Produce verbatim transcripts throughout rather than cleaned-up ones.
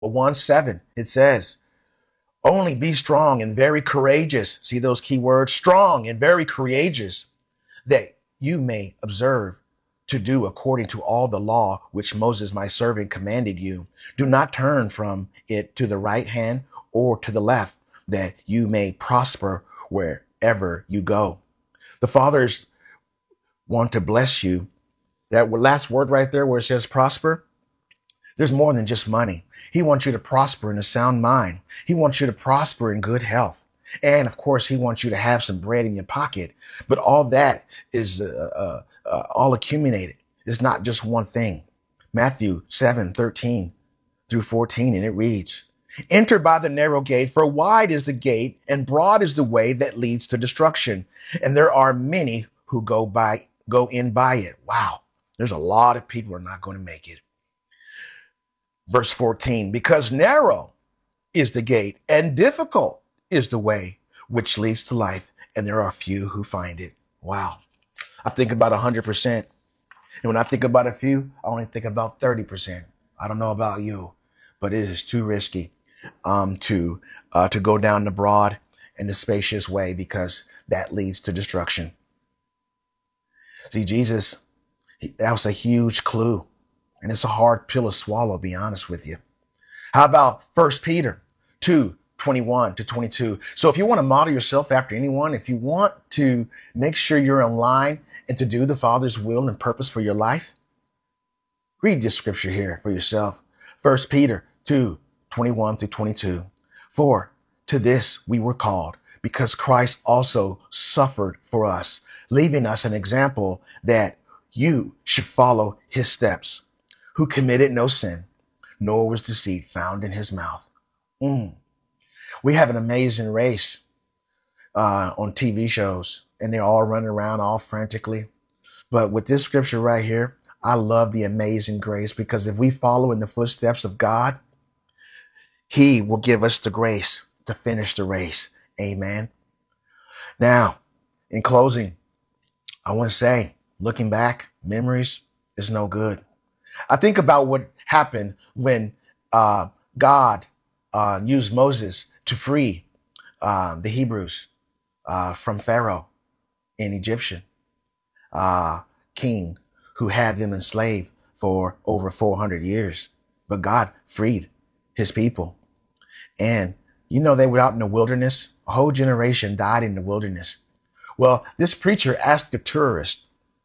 one seven, it says, only be strong and very courageous. See those key words? Strong and very courageous, that you may observe to do according to all the law which Moses my servant commanded you. Do not turn from it to the right hand or to the left, that you may prosper wherever you go. The fathers want to bless you. That last word right there where it says prosper, there's more than just money. He wants you to prosper in a sound mind. He wants you to prosper in good health. And of course, he wants you to have some bread in your pocket. But all that is uh, uh, uh, all accumulated. It's not just one thing. Matthew seven thirteen through fourteen, and it reads, enter by the narrow gate, for wide is the gate and broad is the way that leads to destruction. And there are many who go by, go in by it. Wow. There's a lot of people who are not going to make it. Verse fourteen, because narrow is the gate and difficult is the way which leads to life, and there are few who find it. Wow. I think about one hundred percent. And when I think about a few, I only think about thirty percent. I don't know about you, but it is too risky um, to uh, to go down the broad and the spacious way, because that leads to destruction. See, Jesus, he, that was a huge clue. And it's a hard pill to swallow, be honest with you. How about First Peter two twenty-one to twenty-two? So if you want to model yourself after anyone, if you want to make sure you're in line and to do the Father's will and purpose for your life, read this scripture here for yourself. First Peter two twenty-one through twenty-two. For to this we were called, because Christ also suffered for us, leaving us an example that you should follow his steps, who committed no sin, nor was deceit found in his mouth. Mm. We have an amazing race uh, on T V shows, and they're all running around all frantically. But with this scripture right here, I love the amazing grace, because if we follow in the footsteps of God, he will give us the grace to finish the race. Amen. Now, in closing, I want to say, looking back, memories is no good. I think about what happened when uh, God uh, used Moses to free uh, the Hebrews uh, from Pharaoh, an Egyptian uh, king who had them enslaved for over four hundred years. But God freed his people. And, you know, they were out in the wilderness. A whole generation died in the wilderness. Well, this preacher asked a tourist,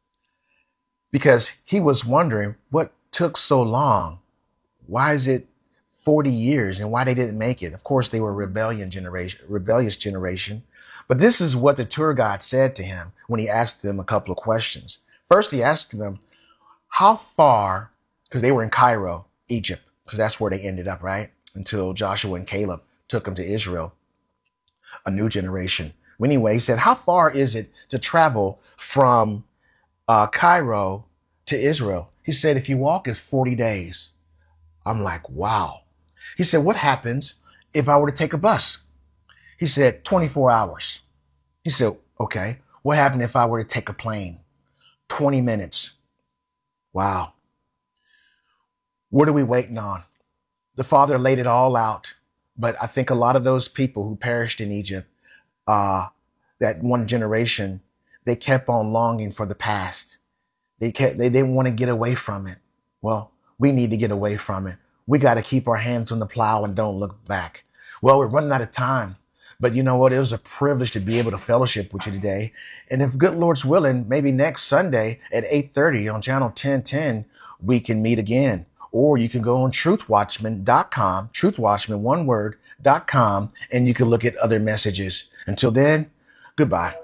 because he was wondering what took so long. Why is it forty years and why they didn't make it? Of course, they were a rebellion generation, rebellious generation. But this is what the tour guide said to him when he asked them a couple of questions. First, he asked them, how far, because they were in Cairo, Egypt, because that's where they ended up, right? Until Joshua and Caleb took them to Israel, a new generation. Anyway, he said, how far is it to travel from uh, Cairo to Israel? He said, if you walk, it's forty days. I'm like, wow. He said, what happens if I were to take a bus? He said, twenty-four hours. He said, okay. What happened if I were to take a plane? twenty minutes. Wow. What are we waiting on? The Father laid it all out. But I think a lot of those people who perished in Egypt, uh, that one generation, they kept on longing for the past. They kept, they didn't want to get away from it. Well, we need to get away from it. We got to keep our hands on the plow and don't look back. Well, we're running out of time, but you know what? It was a privilege to be able to fellowship with you today. And if good Lord's willing, maybe next Sunday at eight thirty on channel ten ten, we can meet again. Or you can go on truth watchman dot com, truth watchman, one word, dot com, and you can look at other messages. Until then, goodbye.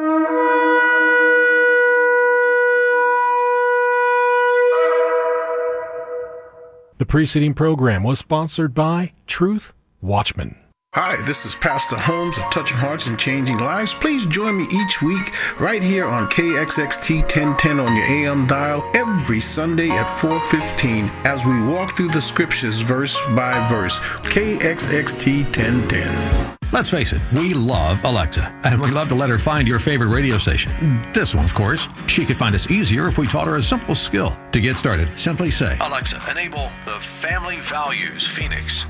The preceding program was sponsored by Truth Watchman. Hi, this is Pastor Holmes of Touching Hearts and Changing Lives. Please join me each week right here on K X X T ten ten on your A M dial every Sunday at four fifteen as we walk through the scriptures verse by verse. K X X T ten ten. Let's face it, we love Alexa, and we love to let her find your favorite radio station. This one, of course. She could find us easier if we taught her a simple skill. To get started, simply say, Alexa, enable the Family Values Phoenix.